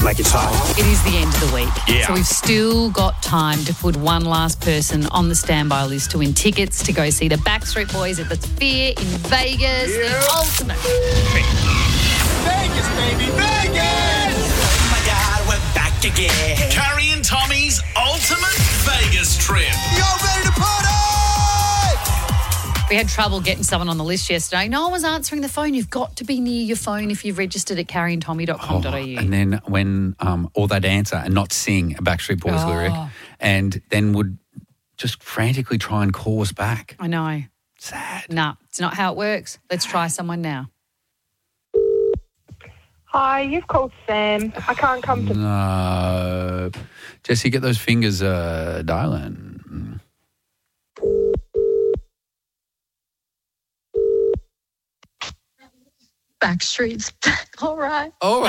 make it tight. It is the end of the week. Yeah. So we've still got time to put one last person on the standby list to win tickets to go see the Backstreet Boys at the Sphere in Vegas. Yeah. The ultimate. Vegas, baby, Vegas! Oh my God, we're back again. Carrie and Tommy's ultimate Vegas trip. Y'all ready to party? We had trouble getting someone on the list yesterday. No one was answering the phone. You've got to be near your phone if you've registered at carrieandtommy.com.au. And then when, or they'd answer and not sing a Backstreet Boys lyric, and then would just frantically try and call us back. I know. Sad. Nah, it's not how it works. Let's try someone now. Hi, you've called Sam. I can't come to... No. Jesse, get those fingers dialing. Backstreet's back, all right. Oh,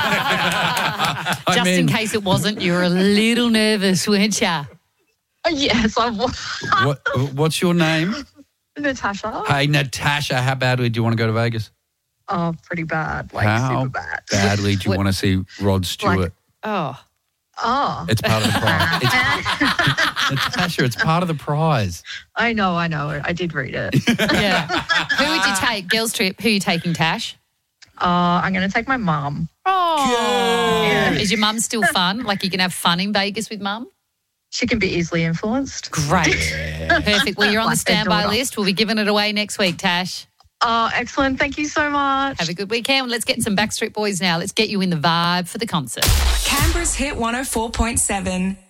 Just in case it wasn't, you were a little nervous, weren't you? Yes, I was. What's your name? Natasha. Hey, Natasha, how badly do you want to go to Vegas? Oh, pretty bad. Like, How super bad. badly do you want to see Rod Stewart? Oh. It's part of the prize. Natasha, it's part of the prize. I know. I did read it. Yeah. Who would you take? Girls trip, who are you taking, Tash? I'm going to take my mum. Oh. Yeah. Is your mum still fun? Like you can have fun in Vegas with mum? She can be easily influenced. Great. Perfect. Well, you're on the Like their standby daughter. list. We'll be giving it away next week, Tash. Oh, excellent. Thank you so much. Have a good weekend. Let's get some Backstreet Boys now. Let's get you in the vibe for the concert. Canberra's Hit 104.7.